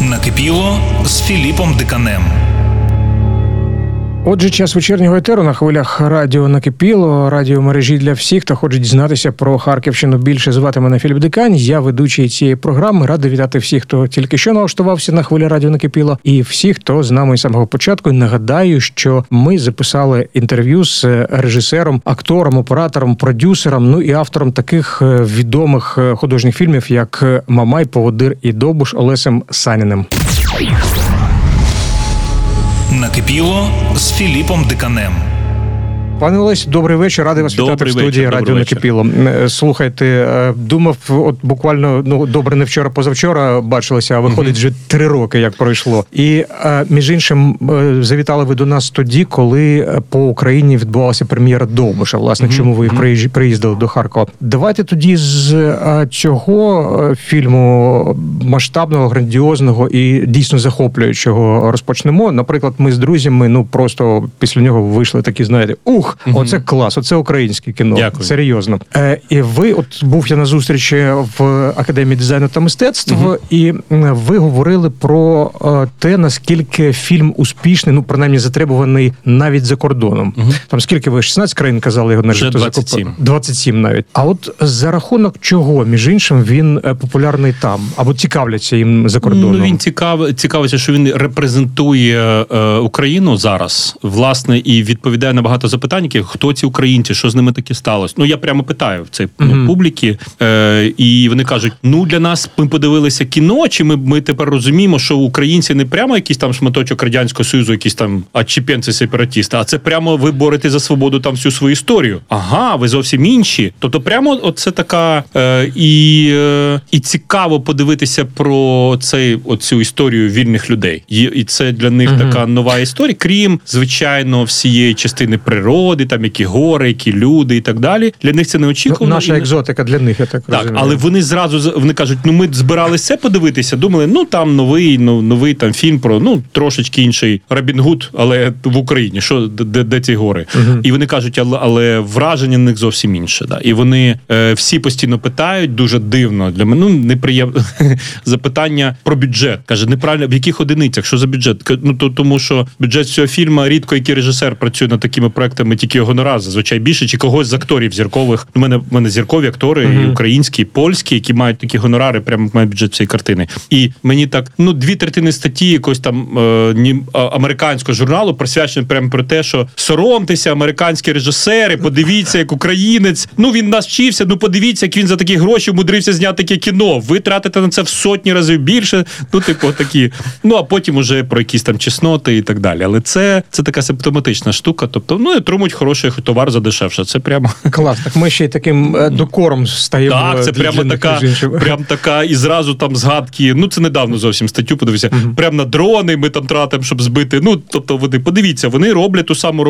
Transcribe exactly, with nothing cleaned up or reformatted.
Накипіло з Філіпом Диканем. Отже, час вечірнього етеру на хвилях радіо «Накипіло», радіомережі для всіх, хто хоче дізнатися про Харківщину більше. Звати мене Філіп Дикань, я ведучий цієї програми. Радий вітати всіх, хто тільки що налаштувався на хвилі радіо «Накипіло», і всіх, хто з нами з самого початку. Нагадаю, що ми записали інтерв'ю з режисером, актором, оператором, продюсером, ну і автором таких відомих художніх фільмів, як «Мамай», «Поводир» і «Довбуш» Олесем Саніним. Накипіло з Філіпом Диканем. Пане Олесь, добрий вечір. Радий вас добрий вітати вечір, в студії Радіо Накипіло. Слухайте, думав, от буквально, ну, добре, не вчора, позавчора бачилися, а виходить вже три роки, як пройшло. І, між іншим, завітали ви до нас тоді, коли по Україні відбувалася прем'єра «Довбуша». Власне, чому ви приїздили до Харкова. Давайте тоді з цього фільму масштабного, грандіозного і дійсно захоплюючого розпочнемо. Наприклад, ми з друзями, ну, просто після нього вийшли такі, знаєте, ух, Угу. Оце клас, оце українське кіно. Дякую. Серйозно. Е, і ви, от був я на зустрічі в Академії дизайну та мистецтв, угу. і ви говорили про е, те, наскільки фільм успішний, ну, принаймні затребуваний навіть за кордоном. Угу. Там скільки ви, шістнадцять країн казали його, начебто, двадцять сім. двадцять сім навіть. А от за рахунок чого, між іншим, він популярний там? Або цікавляться їм за кордоном? Ну, він цікав, цікавиться, що він репрезентує е, Україну зараз, власне, і відповідає на багато запитань, хто ці українці, що з ними таке сталося. Ну, я прямо питаю в цій uh-huh. публіки, е, і вони кажуть, ну, для нас ми подивилися кіно, чи ми, ми тепер розуміємо, що українці не прямо якийсь там шматочок Радянського Союзу, якісь там отчепенці-сепаратісти, а це прямо ви боретесь за свободу там всю свою історію. Ага, ви зовсім інші. Тобто прямо оце така е, і, е, і цікаво подивитися про цей, оцю історію вільних людей. І, і це для них uh-huh. така нова історія, крім, звичайно, всієї частини природи, там які гори, які люди і так далі. Для них це неочікувано. Ну, наша екзотика для них, я так, так розумію. Так, але вони зразу, вони кажуть, ну ми збиралися подивитися, думали, ну там новий, ну, новий там фільм про, ну, трошечки інший Робін Гуд, але в Україні, що, де, де ці гори? Угу. І вони кажуть, але, але враження на них зовсім інше. Да? І вони е, всі постійно питають, дуже дивно для мене, ну, неприємно, запитання про бюджет. Каже, неправильно, в яких одиницях, що за бюджет? Ну, то, тому що бюджет цього фільму, рідко який режисер працює над такими проектами, тільки гонорар зазвичай більше, чи когось з акторів зіркових. У мене, у мене зіркові актори, uh-huh. і українські, і польські, які мають такі гонорари, прямо мають бюджет цієї картини. І мені так, ну, дві третини статті якогось там е, ні, американського журналу присвячені прямо про те, що соромтеся, американські режисери, подивіться, як українець, ну, він нас вчився, ну, подивіться, як він за такі гроші мудрився зняти таке кіно. Ви тратите на це в сотні разів більше, ну, типу, такі. Ну, а потім уже про якісь там чесноти і так далі. Але це, це така симптоматична штука, тобто, ну, отримують хороший товар за дешевше. Це прямо... Клас, так ми ще й таким докором стаємо. Так, це прямо така, прям така, і зразу там згадки, ну, це недавно зовсім статтю подивився, uh-huh. прямо на дрони ми там тратимо, щоб збити, ну, тобто, вони, подивіться, вони роблять ту саму роботу.